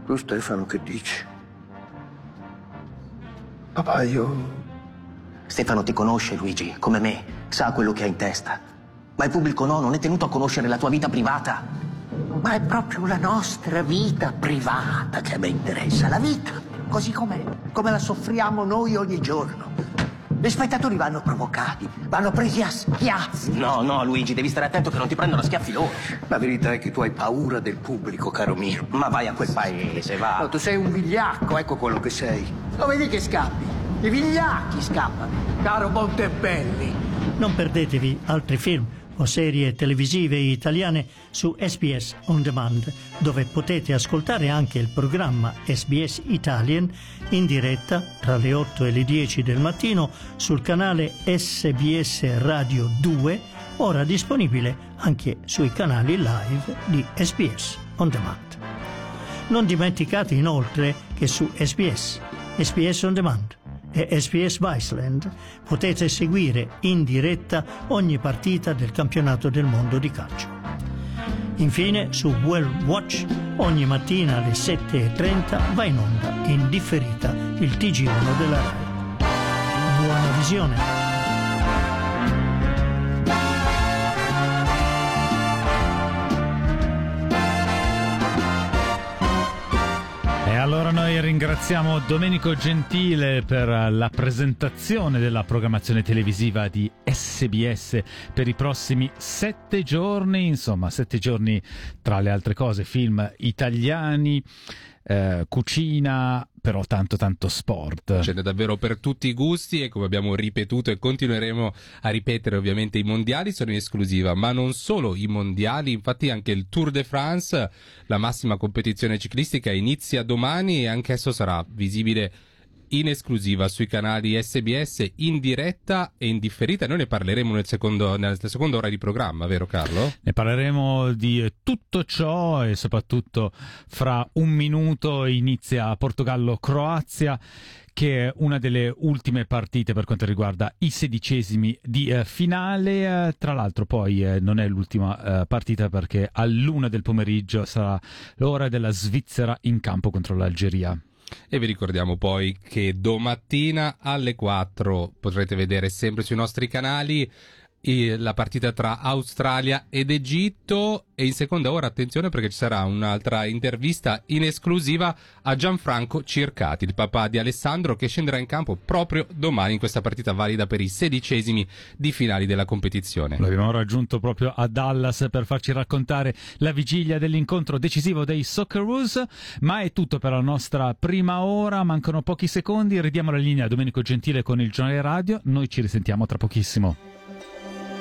Tu Stefano che dici? Papà, io... Stefano ti conosce, Luigi, come me. Sa quello che ha in testa. Ma il pubblico no, non è tenuto a conoscere la tua vita privata. Ma è proprio la nostra vita privata che a me interessa. La vita, così com'è, come la soffriamo noi ogni giorno. Gli spettatori vanno provocati, vanno presi a schiaffi. No, Luigi, devi stare attento che non ti prendano a schiaffi loro. La verità è che tu hai paura del pubblico, caro mio. Ma vai a quel paese, va. No, tu sei un vigliacco, ecco quello che sei. Lo vedi che scappi? I vigliacchi scappano, caro Montebelli. Non perdetevi altri film o serie televisive italiane su SBS On Demand, dove potete ascoltare anche il programma SBS Italian in diretta tra le 8 e le 10 del mattino sul canale SBS Radio 2, ora disponibile anche sui canali live di SBS On Demand. Non dimenticate inoltre che su SBS On Demand e SBS Viceland potete seguire in diretta ogni partita del campionato del mondo di calcio. Infine su World Watch ogni mattina alle 7:30 va in onda in differita il TG1 della RAI. Buona visione! E allora noi ringraziamo Domenico Gentile per la presentazione della programmazione televisiva di SBS per i prossimi 7 giorni, insomma 7 giorni tra le altre cose, film italiani, cucina, però tanto sport. Ce n'è davvero per tutti i gusti e come abbiamo ripetuto e continueremo a ripetere, ovviamente i mondiali sono in esclusiva, ma non solo i mondiali, infatti anche il Tour de France, la massima competizione ciclistica, inizia domani e anch'esso sarà visibile in esclusiva sui canali SBS in diretta e in differita. Noi ne parleremo nella seconda ora di programma, vero Carlo? Ne parleremo di tutto ciò e soprattutto fra un minuto inizia Portogallo-Croazia, che è una delle ultime partite per quanto riguarda i 16esimi di finale. Tra l'altro poi non è l'ultima partita, perché all'1 del pomeriggio sarà l'ora della Svizzera in campo contro l'Algeria. E vi ricordiamo poi che domattina alle 4 potrete vedere sempre sui nostri canali la partita tra Australia ed Egitto, e in seconda ora attenzione perché ci sarà un'altra intervista in esclusiva a Gianfranco Circati, il papà di Alessandro, che scenderà in campo proprio domani in questa partita valida per i 16esimi di finali della competizione. Lo abbiamo raggiunto proprio a Dallas per farci raccontare la vigilia dell'incontro decisivo dei Socceroos, ma è tutto per la nostra prima ora, mancano pochi secondi, ridiamo la linea a Domenico Gentile con il giornale radio, noi ci risentiamo tra pochissimo.